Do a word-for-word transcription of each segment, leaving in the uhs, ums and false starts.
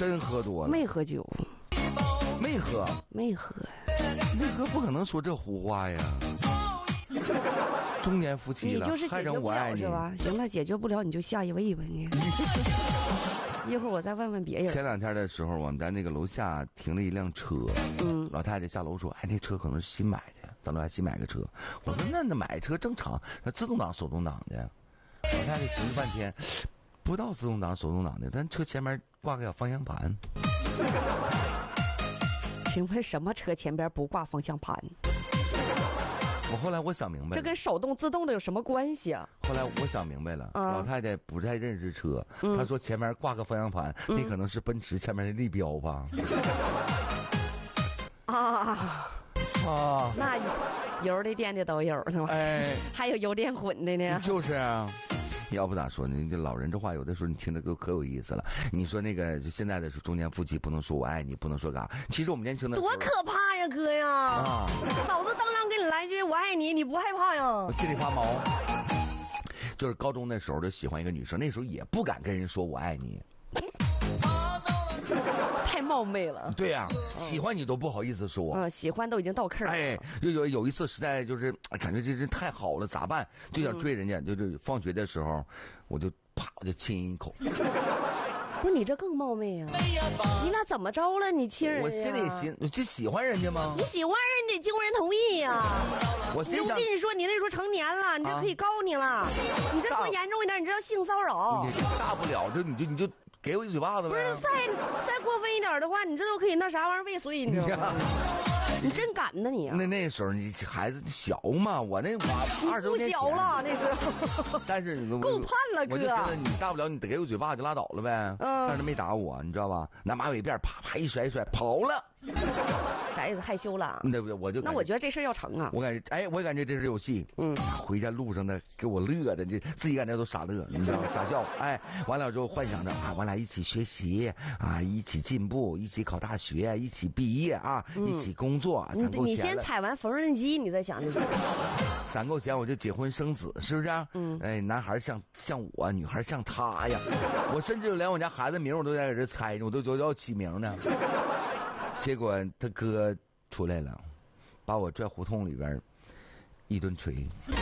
真喝多了？ 没喝酒， 没喝， 没喝， 没喝不可能说这胡话呀。中年夫妻了， 你就是解决不了是吧？行了，解决不了你就下一位吧你。一会儿我再问问别人。 前两天的时候，我们在那个楼下停了一辆车，嗯，老太太下楼说：“哎，那车可能是新买的，咱们还新买个车。”我说：“那那买车正常，那自动挡、手动挡的。”老太太寻思半天，不知道自动挡、手动挡的，但车前面挂个小方向盘。 请问什么车前边不挂方向盘？ 我后来我想明白了， 这跟手动自动的有什么关系啊？ 后来我想明白了，啊、老太太不太认识车， 嗯、 她说前面挂个方向盘，嗯、那可能是奔驰前面的立标吧。 啊啊，那油的电的都有是吧？哎，还有油电混的呢。 就是啊。要不咋说呢？这老人这话有的时候你听着都可有意思了。你说那个就现在的是中年夫妻不能说我爱你，不能说嘎。其实我们年轻的多可怕呀，哥呀！啊，嫂子当场给你来句我爱你，你不害怕呀？ 我心里发毛。就是高中那时候就喜欢一个女生，那时候也不敢跟人说我爱你。 太冒昧了。 对呀、啊，喜欢你都不好意思说。 嗯，喜欢都已经到客了。 哎，有有有一次实在就是感觉这人太好了，咋办？就想追人家，嗯、就是放学的时候，我就啪我就亲一口。 不是你这更冒昧啊！你俩怎么着了？你亲人家？ 我心里心，我就喜欢人家吗？ 你喜欢人得经过人同意呀、啊。 我心想， 我跟你说，你那时候成年了，你这可以告你了。啊、你这说严重一点，你这叫性骚扰。 大不了就你就你就给我一嘴巴子呗。 不是再再过分一点的话，你这都可以那啥玩意儿未遂，你知道吗？你真敢呢你、啊！ 那那时候你孩子小嘛，我那我二十多年前不小了那时候， 但是够判了哥。 我就寻思你大不了你给我嘴巴就拉倒了呗，嗯，但是没打我，你知道吧？拿马尾辫啪啪一甩一甩跑了。 啥意思？害羞了？ 对不对？我就那我觉得这事要成啊！ 我感觉哎，我感觉这是有戏。嗯，回家路上的给我乐的，这自己感觉都傻乐，你知道吗？傻笑。哎，完了之后幻想着啊，我俩一起学习啊，一起进步，一起考大学，一起毕业啊，嗯、一起工作。 你你先踩完缝纫机，你再想这个。 攒够钱我就结婚生子，是不是、啊？嗯。哎，男孩像像我，女孩像他呀。我甚至连我家孩子名我都在这猜呢，我都都要起名呢。结果他哥出来了，把我拽胡同里边一顿捶。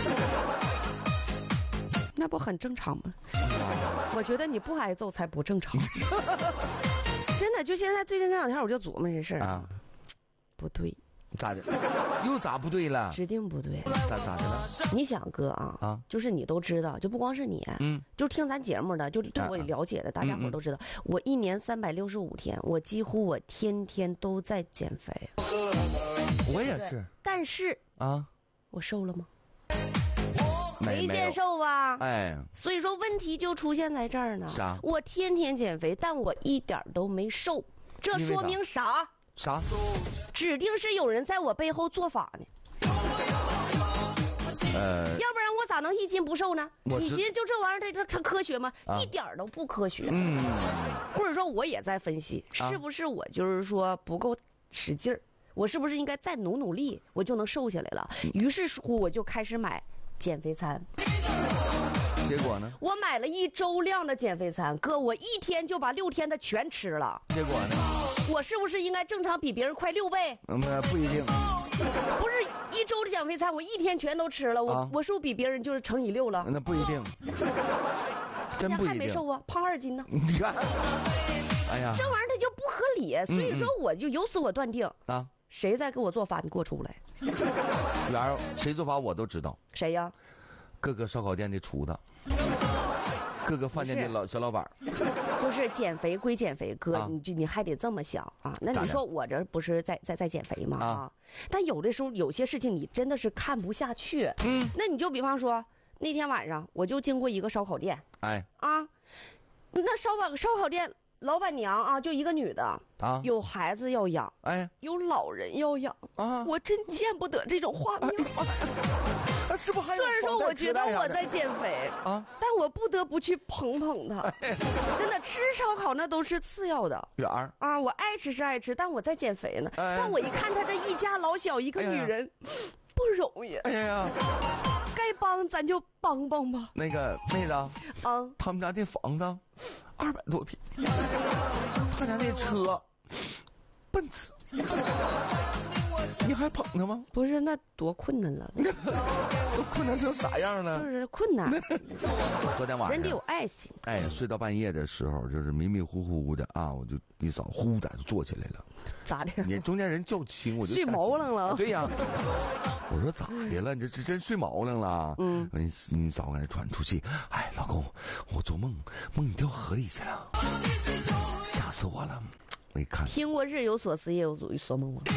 那不很正常吗？我觉得你不挨揍才不正常。真的，就现在最近这两天我就琢磨这事儿啊，不对。 咋的？又咋不对了？ 指定不对。 咋咋的了？ 你想哥啊啊，就是你都知道，就不光是你，嗯，就听咱节目的，就对我了解的，啊、大家伙都知道，嗯嗯我一年三百六十五天，我几乎我天天都在减肥。 我也是。 但是啊，我瘦了吗？没见瘦吧？ 哎， 所以说问题就出现在这儿呢。 啥？ 我天天减肥，但我一点都没瘦，这说明啥？ 啥？ 指定是有人在我背后做法呢。呃，要不然我咋能一斤不瘦呢？你寻思就这玩意儿它它它科学吗？啊、一点都不科学。嗯，或者说我也在分析，是不是我就是说不够使劲儿，我是不是应该再努努力，我就能瘦下来了？于是乎我就开始买减肥餐。 结果呢？ 我买了一周量的减肥餐，哥，我一天就把六天的全吃了。 结果呢？ 我是不是应该正常比别人快六倍？ 嗯，不一定。 不是一周的减肥餐，我一天全都吃了，我、啊、我是不是比别人就是乘以六了？ 那不一定，真不一定。 还没瘦啊，胖二斤呢。 你看，哎呀， 这玩意儿它就不合理，所以说我就由此我断定啊，谁在给我做法，你给我出来。 圆儿，谁做法我都知道。 谁呀？ 各个烧烤店的厨子。各个饭店的老小老板， 就是减肥归减肥，哥，啊、你就你还得这么想啊。那你说我这不是在在在减肥吗？啊，但有的时候有些事情你真的是看不下去。嗯，那你就比方说那天晚上我就经过一个烧烤店， 哎啊，那烧烤烧烤店老板娘啊，就一个女的啊，有孩子要养，哎，有老人要养啊，我真见不得这种画面。 他是不是还有？ 虽然说我觉得我在减肥啊，但我不得不去捧捧他。哎、真的，吃烧烤那都是次要的。 圆儿啊，我爱吃是爱吃，但我在减肥呢。哎、但我一看他这一家老小一个女人，哎、不容易。 哎呀， 该帮咱就帮帮吧。 那个妹子啊， 啊， 他们家那房子二百多平，他家那这车，奔驰。你还捧他吗？ 不是，那多困难了， 都困难成啥样了？ 就是困难。 昨天晚上人得有爱心。 哎，睡到半夜的时候，就是迷迷糊糊的啊，我就一早呼的就坐起来了。 咋的？ 你中间人叫醒，我就睡毛愣了。 对呀，我说咋的了？你这这真睡毛愣了？嗯，你你早上传出去，哎，老公，我做梦梦你掉河里去了，吓死我了。我一看， 听过日有所思夜有所梦吗？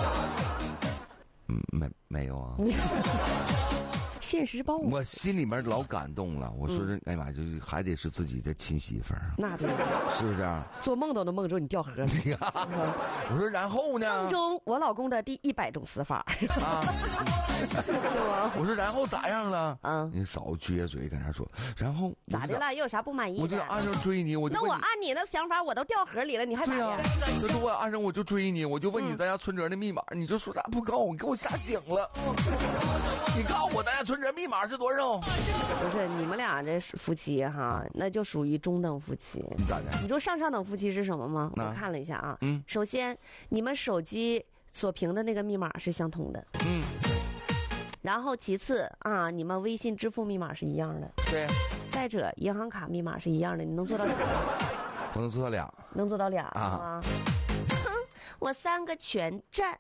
嗯，没没有啊。 现实报， 我心里面老感动了。我说这，哎呀妈，就是还得是自己的亲媳妇儿。 那对， 是不是啊？ 做梦都能梦着你掉河里。 我说然后呢？ 梦中我老公的第一百种死法。啊，是吗？ 我说然后咋样了？ 嗯， 你嫂撅嘴跟他说，然后咋的了？又有啥不满意的？ 我就按上追你，我就那我按你的想法，我都掉河里了，你还咋的？ 可是我按上我就追你，我就问你咱家存折的密码，你就说啥不告我，给我吓醒了。你告诉我咱家存折密码是多少？ 不是你们俩这夫妻哈，那就属于中等夫妻。 你咋的？ 你知道上上等夫妻是什么吗？我看了一下啊，嗯，首先你们手机锁屏的那个密码是相同的，嗯，然后其次啊，你们微信支付密码是一样的， 对。 再者，银行卡密码是一样的，你能做到？ 我能做到俩。 能做到俩啊？哼，我三个全占。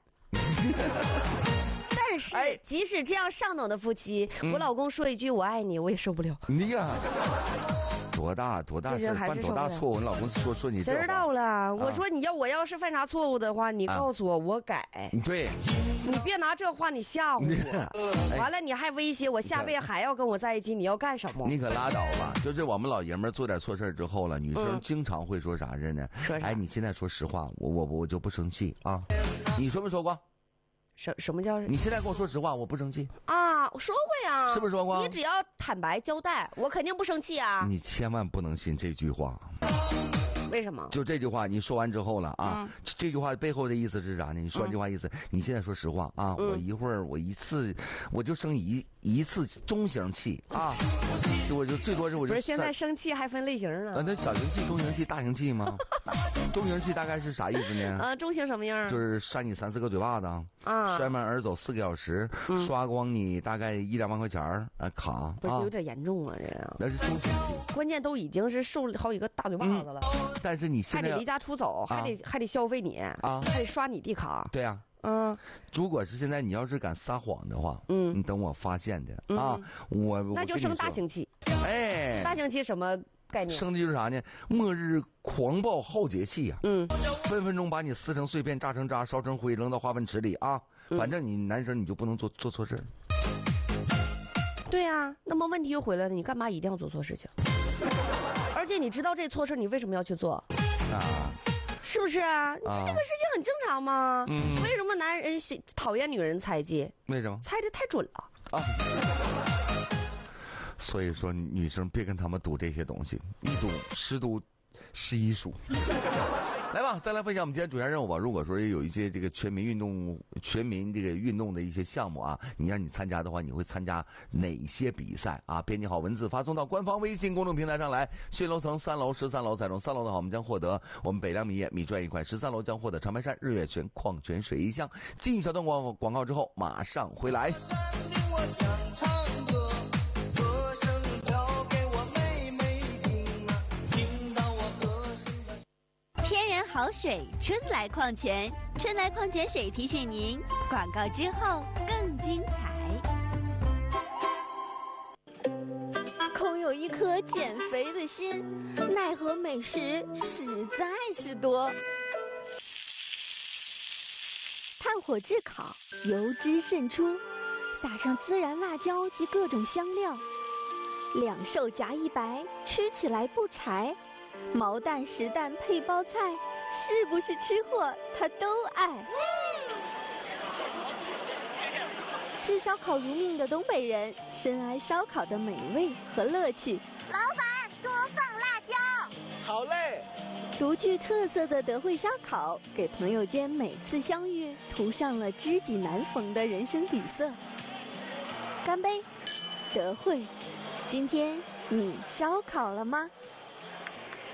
但是，哎，即使这样上等的夫妻，嗯、我老公说一句“我爱你”，我也受不了。 你呀，多大多大事犯多大错误？你老公说说你知道了。啊、我说你要我要是犯啥错误的话，你告诉我，啊、我改。 对， 你别拿这话你吓唬我。完了，你还威胁我下辈子还要跟我在一起，你要干什么？ 你可拉倒吧！就是我们老爷们做点错事之后了，女生经常会说啥子呢？ 说啥？ 哎，你现在说实话，我我我就不生气啊！你说没说过？ 什什么叫？ 你现在跟我说实话，我不生气啊！我说过呀， 是不是说过？ 你只要坦白交代，我肯定不生气啊！ 你千万不能信这句话。 为什么？ 就这句话你说完之后了啊，嗯、这句话背后的意思是啥呢？你说完这句话意思，嗯、你现在说实话啊，嗯、我一会儿我一次我就生一一次中型气啊，就我就最多是我就不是现在生气还分类型啊？ 啊，那小型气、中型气、大型气吗？中型气大概是啥意思呢？ 啊，中型什么样？ 就是扇你三四个嘴巴子啊，摔门而走四个小时，嗯、刷光你大概一两万块钱儿啊卡。 不是就有点严重啊，这样。 那是中型气。 关键都已经是受好几个大嘴巴子了。嗯但是你现在还得离家出走，还得、啊、还得消费你啊，还得刷你地卡。 对啊， 嗯， 如果是现在你要是敢撒谎的话，嗯，你等我发现的、嗯、啊，我那就生大型气。 哎， 大型气什么概念？ 生的就是啥呢？末日狂暴浩劫气呀、啊，嗯，分分钟把你撕成碎片、炸成渣、烧成灰，扔到化粪池里啊！嗯、反正你男生你就不能做做错事。 对呀、啊，那么问题又回来了，你干嘛一定要做错事情？而且你知道这错事，你为什么要去做？啊，是不是啊？这这个事情很正常嘛。嗯。为什么男人讨厌女人猜忌？ 为什么？ 猜得太准了。啊。 所以说，女生别跟他们赌这些东西，一赌十赌十一输。来吧，再来分享我们今天主线任务吧。如果说有一些这个全民运动、全民这个运动的一些项目啊，你让你参加的话，你会参加哪些比赛啊？编辑好文字发送到官方微信公众平台上来。新楼层三楼、十三楼、在中三楼的话，我们将获得我们北凉米业米砖一块；十三楼将获得长白山日月泉矿泉水一箱。进一小段广广告之后，马上回来。 天然好水，春来矿泉，春来矿泉水提醒您，广告之后更精彩。空有一颗减肥的心，奈何美食实在是多。炭火炙烤，油脂渗出，撒上孜然辣椒及各种香料，两瘦夹一白，吃起来不柴。毛蛋实蛋配包菜，是不是吃货他都爱。吃烧烤如命的东北人，深谙烧烤的美味和乐趣。 老板，多放辣椒。 好嘞。 独具特色的德惠烧烤，给朋友间每次相遇涂上了知己难逢的人生底色。干杯，德惠！今天你烧烤了吗？